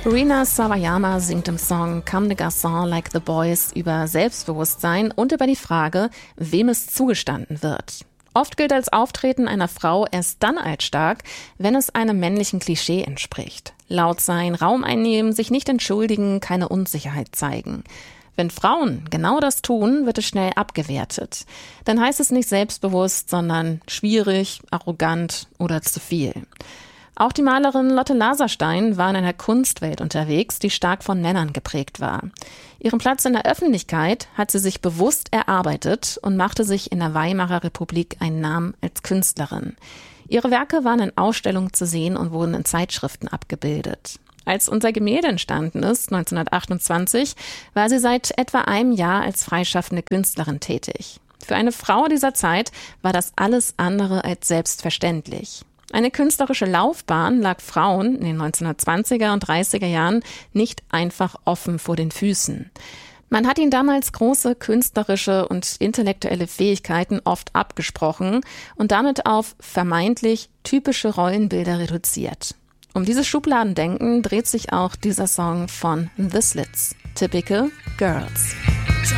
Rina Sawayama singt im Song Comme des Garçons like the Boys über Selbstbewusstsein und über die Frage, wem es zugestanden wird. Oft gilt als Auftreten einer Frau erst dann als stark, wenn es einem männlichen Klischee entspricht. Laut sein, Raum einnehmen, sich nicht entschuldigen, keine Unsicherheit zeigen. Wenn Frauen genau das tun, wird es schnell abgewertet. Dann heißt es nicht selbstbewusst, sondern schwierig, arrogant oder zu viel. Auch die Malerin Lotte Laserstein war in einer Kunstwelt unterwegs, die stark von Männern geprägt war. Ihren Platz in der Öffentlichkeit hat sie sich bewusst erarbeitet und machte sich in der Weimarer Republik einen Namen als Künstlerin. Ihre Werke waren in Ausstellungen zu sehen und wurden in Zeitschriften abgebildet. Als unser Gemälde entstanden ist, 1928, war sie seit etwa einem Jahr als freischaffende Künstlerin tätig. Für eine Frau dieser Zeit war das alles andere als selbstverständlich. Eine künstlerische Laufbahn lag Frauen in den 1920er und 30er Jahren nicht einfach offen vor den Füßen. Man hat ihnen damals große künstlerische und intellektuelle Fähigkeiten oft abgesprochen und damit auf vermeintlich typische Rollenbilder reduziert. Um dieses Schubladendenken dreht sich auch dieser Song von The Slits, Typical Girls.